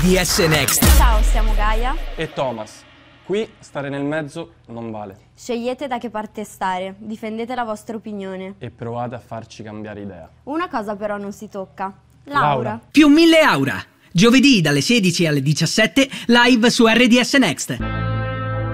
DS Next. Ciao, siamo Gaia. E Thomas. Qui stare nel mezzo non vale. Scegliete da che parte stare, difendete la vostra opinione. E provate a farci cambiare idea. Una cosa però non si tocca. Laura. Più 1000 Aura. Giovedì dalle 16 alle 17 live su RDS Next.